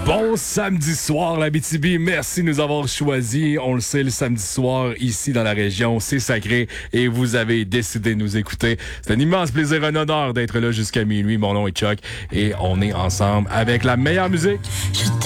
Bon samedi soir, l'Abitibi. Merci de nous avoir choisis. On le sait, le samedi soir, ici dans la région, c'est sacré et vous avez décidé de nous écouter. C'est un immense plaisir, un honneur d'être là jusqu'à minuit. Mon nom est Chuck et on est ensemble avec la meilleure musique.